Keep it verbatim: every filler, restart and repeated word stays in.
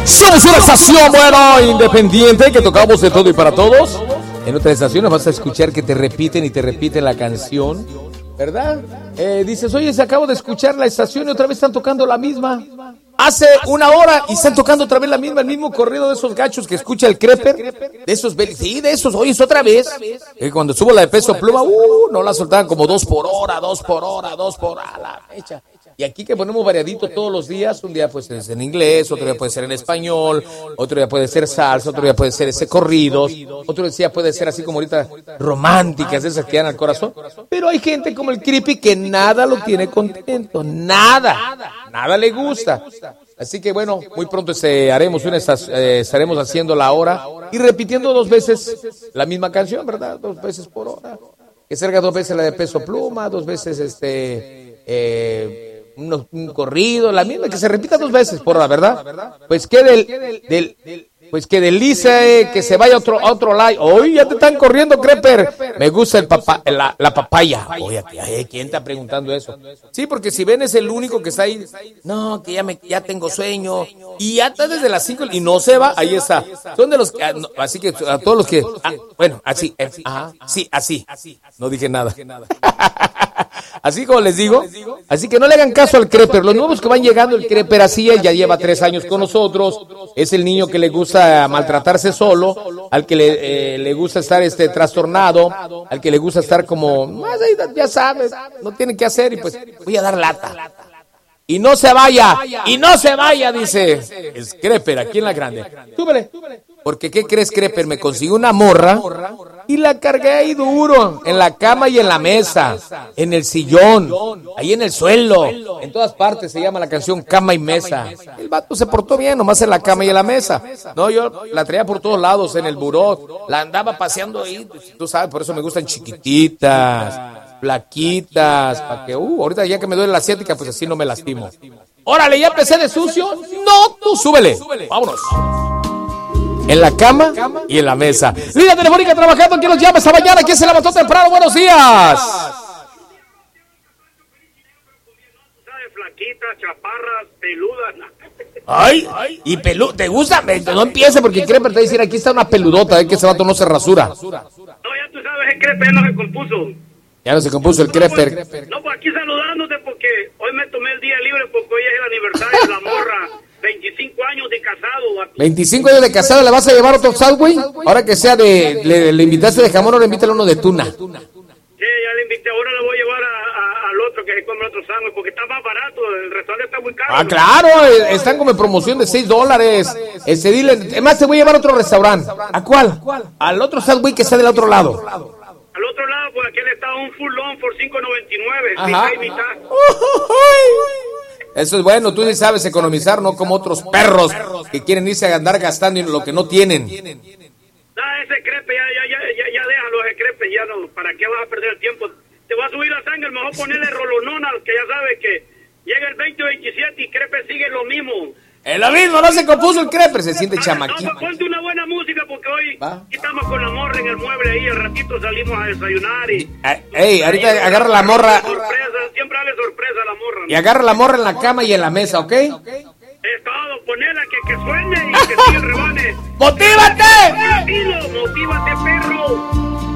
Somos una estación, bueno, independiente, que tocamos de todo y para todos. En otras estaciones vas a escuchar que te repiten y te repiten la canción, ¿verdad? Eh, dices, oye, se acabo de escuchar la estación y otra vez están tocando la misma. Hace una hora y están tocando otra vez la misma, el mismo corrido de esos gachos que escucha el Creper, de esos, sí, de esos, oye, es otra vez. Eh, cuando subo la de Peso Pluma, uh, no la soltaban como dos por hora, dos por hora, dos por hora, la fecha. Y aquí que ponemos variadito todos los días, un día puede ser en inglés, otro día puede ser en español, otro día puede ser salsa, otro día puede ser ese corridos, otro día puede ser así como ahorita románticas, esas que dan al corazón. Pero hay gente como el Creepy que nada lo tiene contento, nada, nada le gusta. Así que bueno, muy pronto este, haremos una, eh, estaremos haciendo la hora y repitiendo dos veces la misma canción, ¿verdad? Dos veces por hora. Que salga dos veces la de Peso Pluma, dos veces este... Eh, Un, un corrido, la misma, que se repita dos veces por hora, ¿verdad? Pues que del, del, pues que deslice, que se vaya a otro, a otro lado. Oye, ya te están corriendo, Creper. Me gusta el papa, la, la papaya. Oye, ¿quién está preguntando eso? Sí, porque si ven es el único que está ahí. No, que ya me, ya tengo sueño. Y ya está desde las cinco y no se va, ahí está. Son de los que, así que a todos los que, ah, bueno, así, ajá, sí, así. No dije nada. Así como les digo, así que no le hagan caso al Creper. Los nuevos que van llegando, el Creper así, él ya lleva tres años con nosotros. Es el niño que le gusta maltratarse solo, al que le, eh, le gusta estar este trastornado, al que le gusta estar como, ya sabes, no tiene que hacer y pues voy a dar lata. Y no se vaya, y no se vaya, dice. Es Creper, aquí en la grande. Súbele. Porque, ¿qué crees, Creper? Me consiguió una morra y la cargué ahí duro, en la cama y en la mesa, en el sillón, ahí en el suelo, en todas partes se llama la canción Cama y Mesa. El vato se portó bien, nomás en la cama y en la mesa. No, yo la traía por todos lados, en el buró, la andaba paseando ahí, tú sabes, por eso me gustan chiquititas, flaquitas, para que, uh, ahorita ya que me duele la asiática, pues así no me lastimo. Órale, ¿ya empecé de sucio? No, tú súbele, vámonos. En la cama y en la mesa. Línea telefónica trabajando, ¿quién los llama esta mañana? ¿Quién se levantó temprano? Buenos días. Flaquitas, chaparras, peludas. Ay, y pelu, ¿te gusta? No empiece porque el Creper te va a decir, aquí está una peludota, eh, que ese vato no se rasura. No, ya tú sabes, el Creper no se compuso. Ya no se compuso el Creper. No, pues, no, pues aquí saludándote porque hoy me tomé el día libre porque hoy es el aniversario de la morra. veinticinco años de casado. Aquí. veinticinco años de casado, ¿le vas a llevar otro Subway? Ahora que sea de, le, le invitaste de jamón, ahora invítale uno de tuna. Sí, ya le invité, ahora le voy a llevar a, a, al otro que se come otro sándwich porque está más barato, el restaurante está muy caro. Ah, claro, están como en promoción de seis dólares. Este, dile, además te voy a llevar a otro restaurante. ¿A cuál? Al otro Subway que está del otro lado. Al otro lado, pues aquel está un full on por cinco noventa y nueve, ajá. Mitad y mitad. Eso es bueno, tú sí sabes economizar, no como otros perros que quieren irse a andar gastando en lo que no tienen. No, ese Crepe, ya, ya, ya, ya, ya déjalo, ese Crepe, ya no, ¿para qué vas a perder el tiempo? Te va a subir la sangre, mejor ponerle rolonona, que ya sabe que llega el veinte veintisiete y Crepe sigue lo mismo. Es lo mismo, no se compuso el Crepe, se siente chamaquito. No, ponte una buena música porque hoy ¿va? Estamos con la morra en el mueble ahí, al ratito salimos a desayunar y... Ey, ahorita ahí, agarra la morra... Sorpresa, siempre dale sorpresa a la morra. Y agarra la morra en la cama y en la mesa, ¿ok? Es todo, ponela que, que sueñe y que siga el rebane. ¡Motívate! ¡Motívate, perro!